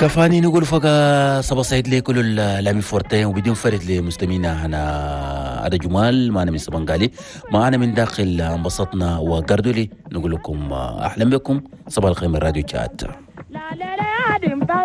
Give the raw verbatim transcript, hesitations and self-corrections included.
كفاني نقول فقا صبا سعيد لي كل اللامي فورتين وبدون فرد لمستمعينا. أنا عدا جمال معنا من سبنغالي، معنا من داخل انبسطنا وقردولي. نقول لكم أهلا بكم، صباح الخير من راديو تشات.